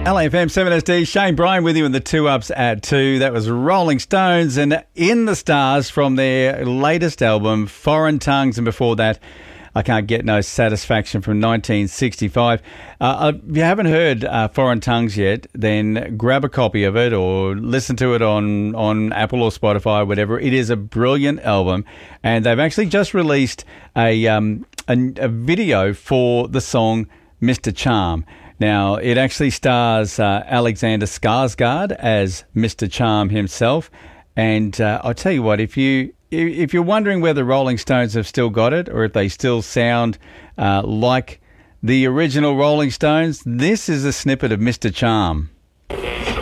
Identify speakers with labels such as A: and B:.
A: LAFM 7SD, Shane Bryan with you in the 2-Ups at 2. That was Rolling Stones and In the Stars from their latest album, Foreign Tongues, and before that, I Can't Get No Satisfaction from 1965. If you haven't heard Foreign Tongues yet, then grab a copy of it or listen to it on Apple or Spotify or whatever. It is a brilliant album, and they've actually just released a video for the song Mr. Charm. Now, it actually stars Alexander Skarsgård as Mr. Charm himself. And I'll tell you what, if you're wondering whether Rolling Stones have still got it or if they still sound like the original Rolling Stones, this is a snippet of Mr. Charm.